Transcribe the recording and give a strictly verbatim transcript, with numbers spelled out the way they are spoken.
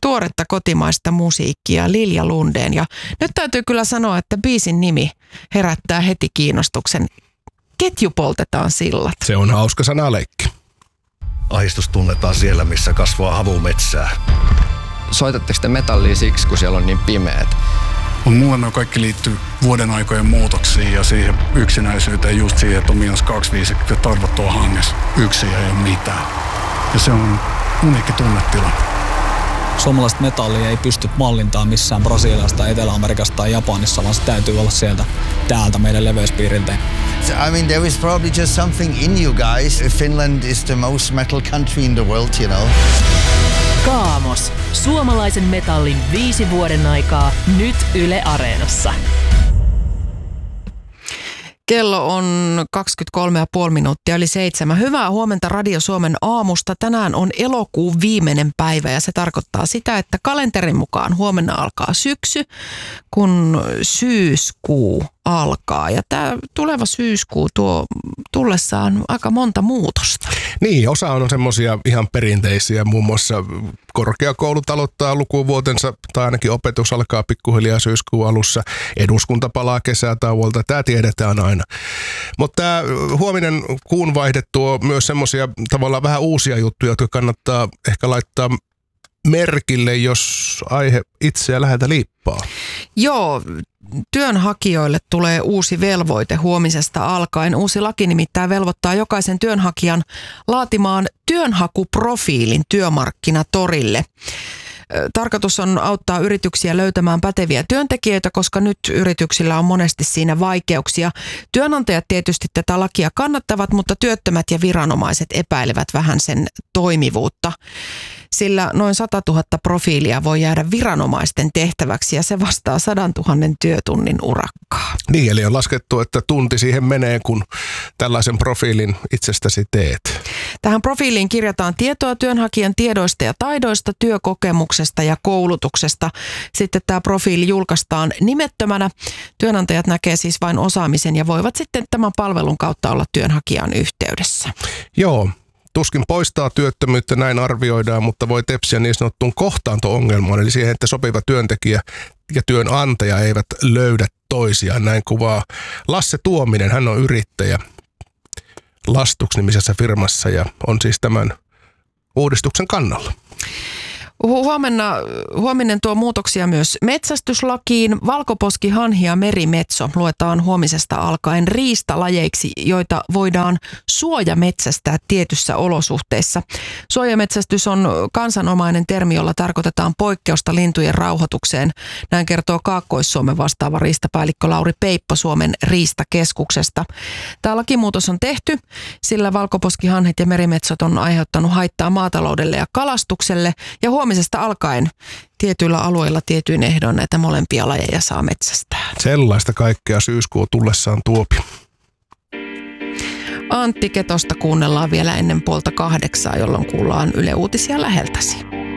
tuoretta kotimaista musiikkia, Lilja Lundeen. Ja nyt täytyy kyllä sanoa, että biisin nimi herättää heti kiinnostuksen. Ketju poltetaan sillat. Se on hauska sanaleikki. Ahdistus tunnetaan siellä, missä kasvaa havumetsää. Soitatteko te metallia siksi, kun siellä on niin pimeät? Mulle ne kaikki liittyy vuoden aikojen muutoksiin ja siihen yksinäisyyteen, just siihen, että on miinus kaksikymmentäviisi ja tarvot on hangessa. Yksin ei ole mitään. Ja se on uniikki tunnetila. Suomalaista metallia ei pysty mallintaan missään Brasiliasta, Etelä-Amerikasta tai Japanissa, vaan se täytyy olla sieltä täältä meidän leveyspiiriltä. I mean, there is probably just something in you guys. Finland is the most metal country in the world, you know. Kaamos. Suomalaisen metallin viisi vuoden aikaa nyt Yle Areenassa. Kello on kaksikymmentäkolme pilkku viisi minuuttia yli seitsemän. Hyvää huomenta Radio Suomen aamusta. Tänään on elokuun viimeinen päivä ja se tarkoittaa sitä, että kalenterin mukaan huomenna alkaa syksy, kun syyskuu alkaa. Ja tämä tuleva syyskuu tuo tullessaan aika monta muutosta. Niin, osa on semmoisia ihan perinteisiä, muun muassa korkeakoulut aloittaa lukuvuotensa, tai ainakin opetus alkaa pikkuhiljaa syyskuun alussa. Eduskunta palaa kesätauolta, tämä tiedetään aina. Mutta tämä huominen kuunvaihde tuo myös semmoisia tavallaan vähän uusia juttuja, jotka kannattaa ehkä laittaa merkille, jos aihe itseä läheltä liippaa. Joo, työnhakijoille tulee uusi velvoite huomisesta alkaen. Uusi laki nimittäin velvoittaa jokaisen työnhakijan laatimaan työnhakuprofiilin työmarkkinatorille. Tarkoitus on auttaa yrityksiä löytämään päteviä työntekijöitä, koska nyt yrityksillä on monesti siinä vaikeuksia. Työnantajat tietysti tätä lakia kannattavat, mutta työttömät ja viranomaiset epäilevät vähän sen toimivuutta. Sillä noin sata tuhatta profiilia voi jäädä viranomaisten tehtäväksi ja se vastaa sadan tuhannen työtunnin urakkaa. Niin, eli on laskettu, että tunti siihen menee, kun tällaisen profiilin itsestäsi teet. Tähän profiiliin kirjataan tietoa työnhakijan tiedoista ja taidoista, työkokemuksesta ja koulutuksesta. Sitten tämä profiili julkaistaan nimettömänä. Työnantajat näkee siis vain osaamisen ja voivat sitten tämän palvelun kautta olla työnhakijan yhteydessä. Joo. Tuskin poistaa työttömyyttä, näin arvioidaan, mutta voi tepsiä niin sanottuun kohtaanto-ongelmaan, eli siihen, että sopiva työntekijä ja työnantaja eivät löydä toisiaan. Näin kuvaa Lasse Tuominen, hän on yrittäjä Lastux-nimisessä firmassa ja on siis tämän uudistuksen kannalla. Huomenna, huominen tuo muutoksia myös metsästyslakiin. Valkoposki, hanhi ja merimetso luetaan huomisesta alkaen riistalajeiksi, joita voidaan suojametsästää tietyssä olosuhteissa. Suojametsästys on kansanomainen termi, jolla tarkoitetaan poikkeusta lintujen rauhoitukseen. Näin kertoo Kaakkois-Suomen vastaava riistapäällikkö Lauri Peippo Suomen riistakeskuksesta. Tämä lakimuutos on tehty, sillä valkoposkihanhet ja merimetsot on aiheuttanut haittaa maataloudelle ja kalastukselle ja huomisesta alkaen tietyillä alueilla tietyin ehdoin näitä molempia lajeja saa metsästää. Sellaista kaikkea syyskuu tullessaan tuopi. Antti Ketosta kuunnellaan vielä ennen puolta kahdeksaa, jolloin kuullaan Yle Uutisia läheltäsi.